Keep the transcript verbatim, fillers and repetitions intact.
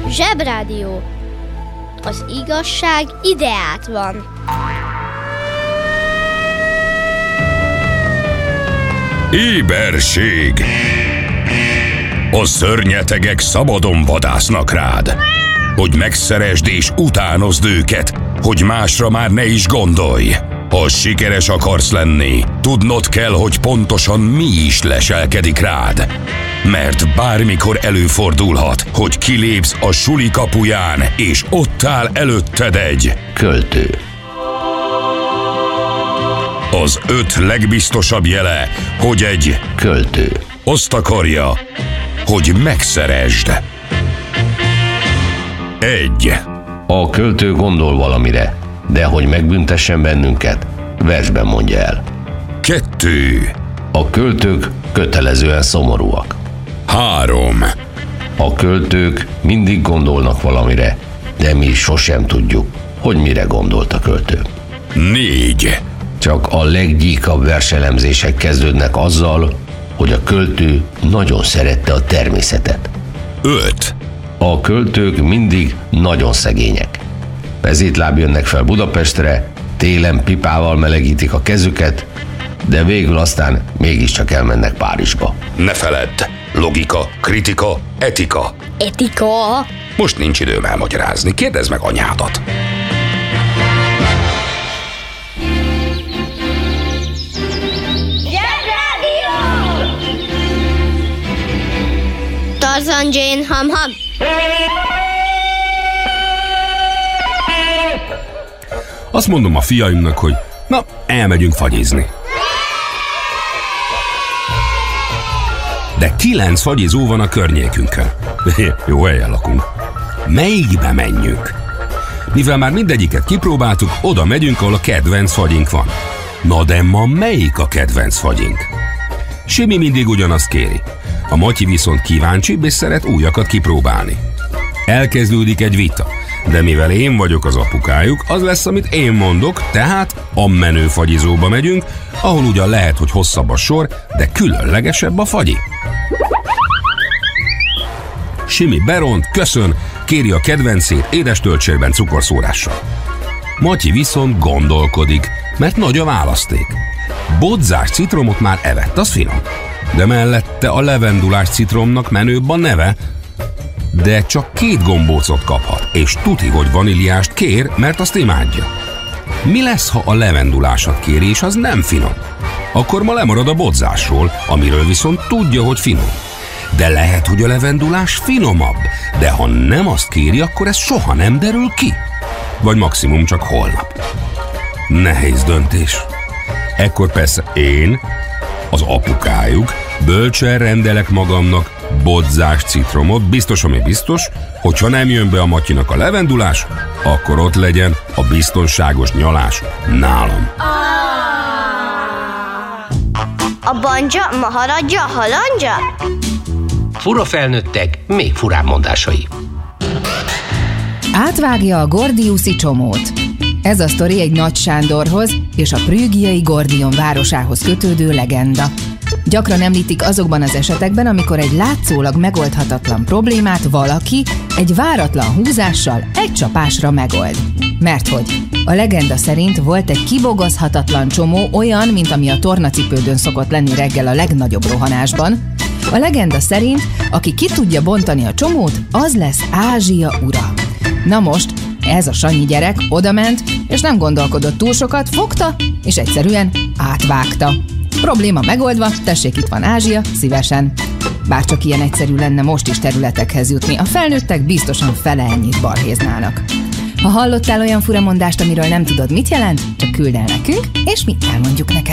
Zsebrádió. Az igazság ideát van. Éberség! A szörnyetegek szabadon vadásznak rád, hogy megszeresd és utánozd őket, hogy másra már ne is gondolj. Ha sikeres akarsz lenni, tudnod kell, hogy pontosan mi is leselkedik rád. Mert bármikor előfordulhat, hogy kilépsz a suli kapuján, és ott áll előtted egy költő. Az öt legbiztosabb jele, hogy egy költő azt akarja, hogy megszeresd. Egy. A költő gondol valamire, de hogy megbüntessen bennünket, versben mondja el. Kettő. A költők kötelezően szomorúak. Három. A költők mindig gondolnak valamire, de mi sosem tudjuk, hogy mire gondolt a költő. Négy. Csak a leggyíkabb verselemzések kezdődnek azzal, hogy a költő nagyon szerette a természetet. Öt. A költők mindig nagyon szegények. Vezétláb jönnek fel Budapestre, télen pipával melegítik a kezüket, de végül aztán mégiscsak elmennek Párizsba. Ne feledd! Logika, kritika, etika. Etika? Most nincs időm elmagyarázni, kérdezd meg anyádat. Tarzan, Jane, ham-ham. Azt mondom a fiaimnak, hogy na, elmegyünk fagyizni. De kilenc fagyizó van a környékünkön. Jó helyen lakunk. Melyikbe menjünk? Mivel már mindegyiket kipróbáltuk, oda megyünk, ahol a kedvenc fagyink van. Na de ma melyik a kedvenc fagyink? Simi mindig ugyanazt kéri. A Matyi viszont kíváncsibb és szeret újakat kipróbálni. Elkezdődik egy vita, de mivel én vagyok az apukájuk, az lesz, amit én mondok, tehát a menő fagyizóba megyünk, ahol ugyan lehet, hogy hosszabb a sor, de különlegesebb a fagyi. Simi beront, köszön, kéri a kedvencét édes töltsérben cukorszórással. Matyi viszont gondolkodik, mert nagy a választék. Bodzás citromot már evett, az finom. De mellette a levendulás citromnak menőbb a neve, de csak két gombócot kaphat, és tuti, hogy vaníliást kér, mert azt imádja. Mi lesz, ha a levendulásat kéri, és az nem finom? Akkor ma lemarad a bodzásról, amiről viszont tudja, hogy finom. De lehet, hogy a levendulás finomabb, de ha nem azt kéri, akkor ez soha nem derül ki. Vagy maximum csak holnap. Nehéz döntés. Ekkor persze én, az apukájuk, bölcsen rendelek magamnak bodzás citromot, biztos, ami biztos, hogyha nem jön be a Matyinak a levendulás, akkor ott legyen a biztonságos nyalás nálam. A banja, maharadja, halandja? Fura felnőttek, még furább mondásai. Átvágja a gordiuszi csomót. Ez a sztori egy Nagy Sándorhoz és a prügiai Gordion városához kötődő legenda. Gyakran említik azokban az esetekben, amikor egy látszólag megoldhatatlan problémát valaki egy váratlan húzással egy csapásra megold. Mert hogy a legenda szerint volt egy kibogozhatatlan csomó, olyan, mint ami a tornacipődön szokott lenni reggel a legnagyobb rohanásban. A legenda szerint, aki ki tudja bontani a csomót, az lesz Ázsia ura. Na most, ez a Sanyi gyerek odament, és nem gondolkodott túl sokat, fogta, és egyszerűen átvágta. Probléma megoldva, tessék, itt van Ázsia, szívesen. Bárcsak ilyen egyszerű lenne most is területekhez jutni, a felnőttek biztosan fele ennyit balhéznának. Ha hallottál olyan furamondást, amiről nem tudod, mit jelent, csak küld el nekünk, és mi elmondjuk neked.